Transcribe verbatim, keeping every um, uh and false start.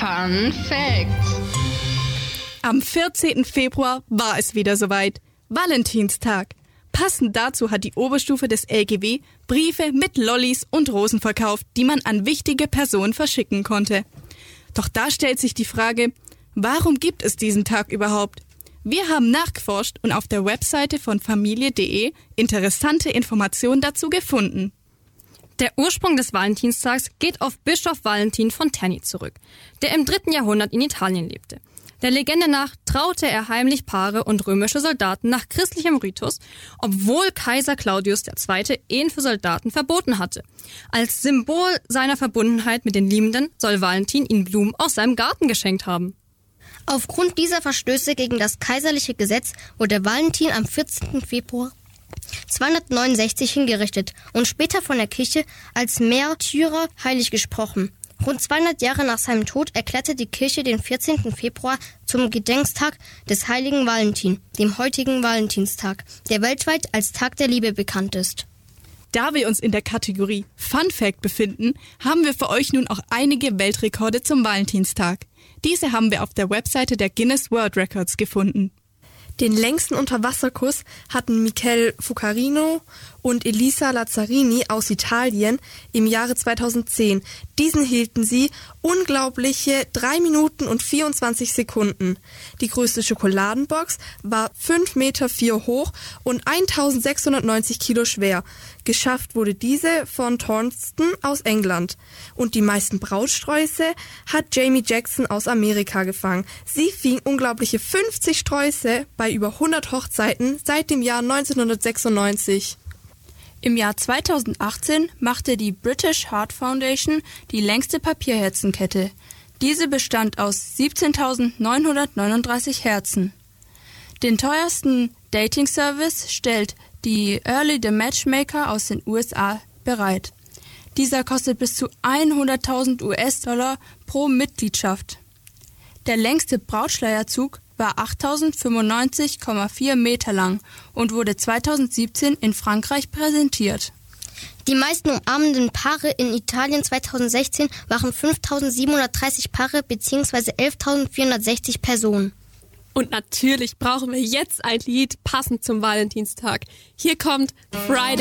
Fun Fact: Am vierzehnten Februar war es wieder soweit. Valentinstag. Passend dazu hat die Oberstufe des L G W Briefe mit Lollis und Rosen verkauft, die man an wichtige Personen verschicken konnte. Doch da stellt sich die Frage, warum gibt es diesen Tag überhaupt? Wir haben nachgeforscht und auf der Webseite von familie punkt de interessante Informationen dazu gefunden. Der Ursprung des Valentinstags geht auf Bischof Valentin von Terni zurück, der im dritten Jahrhundert in Italien lebte. Der Legende nach traute er heimlich Paare und römische Soldaten nach christlichem Ritus, obwohl Kaiser Claudius der Zweite Ehen für Soldaten verboten hatte. Als Symbol seiner Verbundenheit mit den Liebenden soll Valentin ihnen Blumen aus seinem Garten geschenkt haben. Aufgrund dieser Verstöße gegen das kaiserliche Gesetz wurde Valentin am vierzehnten Februar zweihundertneunundsechzig hingerichtet und später von der Kirche als Märtyrer heilig gesprochen. Rund zweihundert Jahre nach seinem Tod erklärte die Kirche den vierzehnten Februar zum Gedenktag des heiligen Valentin, dem heutigen Valentinstag, der weltweit als Tag der Liebe bekannt ist. Da wir uns in der Kategorie Fun Fact befinden, haben wir für euch nun auch einige Weltrekorde zum Valentinstag. Diese haben wir auf der Webseite der Guinness World Records gefunden. Den längsten Unterwasserkuss hatten Michele Fucarino und Elisa Lazzarini aus Italien im Jahre zweitausendzehn. Diesen hielten sie unglaubliche drei Minuten und vierundzwanzig Sekunden. Die größte Schokoladenbox war fünf Meter vier hoch und eintausendsechshundertneunzig Kilo schwer. Geschafft wurde diese von Thornston aus England. Und die meisten Brautsträuße hat Jamie Jackson aus Amerika gefangen. Sie fing unglaubliche fünfzig Sträuße bei über hundert Hochzeiten seit dem Jahr neunzehnhundertsechsundneunzig. Im Jahr zweitausendachtzehn machte die British Heart Foundation die längste Papierherzenkette. Diese bestand aus siebzehntausendneunhundertneununddreißig Herzen. Den teuersten Dating-Service stellt die Early the Matchmaker aus den U S A bereit. Dieser kostet bis zu hunderttausend U S-Dollar pro Mitgliedschaft. Der längste Brautschleierzug war achttausendfünfundneunzig Komma vier Meter lang und wurde zweitausendsiebzehn in Frankreich präsentiert. Die meisten umarmenden Paare in Italien zweitausendsechzehn waren fünftausendsiebenhundertdreißig Paare bzw. elftausendvierhundertsechzig Personen. Und natürlich brauchen wir jetzt ein Lied passend zum Valentinstag. Hier kommt Friday.